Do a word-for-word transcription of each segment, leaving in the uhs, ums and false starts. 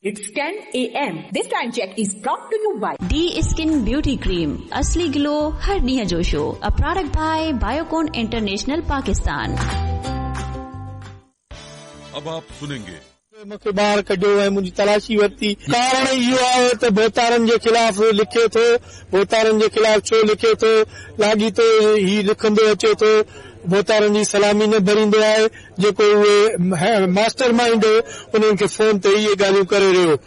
It's ten a m This time check is brought to you by D Skin Beauty Cream. असली glow हर ॾींहं जो show. A product by Biocon International Pakistan. अब आप सुनेंगे मूंखे ॿाहिरि कढियो ऐं मुंहिंजी तलाशी वरिती. कारण इहो आहे त बोतारनि जे ख़िलाफ़ लिखे थो, बोतारनि जे ख़िलाफ़ छो लिखे थो, लाॻीतो ही लिखंदो अचे थो. बोतारनि जी सलामी न भरींदो आहे जेको उहे मास्टर माइंड उन्हनि खे फोन ते इहे ॻाल्हियूं करे रहियो.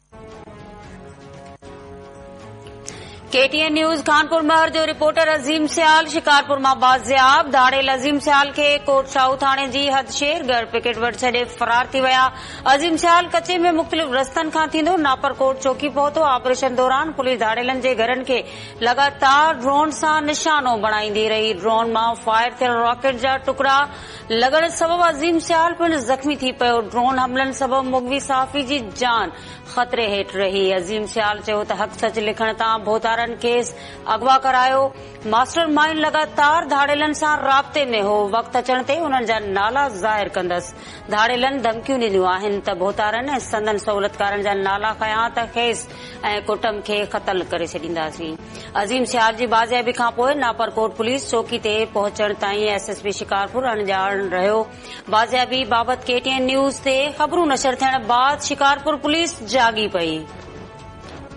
केटीएन न्यूज़ कानपुर महर जो रिपोर्टर अज़ीम सियाल शिकारपुर मां बाज़ियाब. धाड़ेल अज़ीम सियाल खे कोट शाहू थाणे जी हद शेरगढ़ पिकेट वटि छॾे फरार थी विया. अज़ीम सियाल कचे में मुख़्तलिफ़ रस्तनि खां थींदो नापरकोट चौकी पहुतो. ऑपरेशन दौरान पुलिस धाड़ेलनि जे घरनि खे लगातार ड्रोन सां निशानो बणाईंदी रही. ड्रोन मां फायर थियल रॉकेट जा टुकड़ा लॻण सबबि अज़ीम सियाल पिणु ज़ख़्मी थी पियो. ड्रोन हमलनि सबबि मुगवी साफ़ी जी जान ख़तरे हेठि रही. अज़ीम सियाल चयो त हक़ सच लिखण तां बोतारनि केस अगवा करायो. मास्टर माइंड लगातार धाड़ेलनि सां राब्ते में हो. वक़्तु अचण ते उन्हनि जा नाला ज़ाहिर कंदसि. धाड़ेलनि धमकियूं ॾिनियूं आहिनि त बोतारनि ऐं संदन सहूलियतकारनि जा नाला खयां त खेस ऐं कुटुंब खे क़तल करे छॾींदासीं. अज़ीम सियाल जी बाज़ियाबी खां पोइ नापरकोट पुलिस चौकी ते पहुचण ताईं एसएसपी शिकारपुर अणॼाण रहियो. बाज़ियाबी बाबति केटीएन न्यूज़ ते ख़बरूं नशर थियण बाद शिकारपुर पुलिस जागी पई.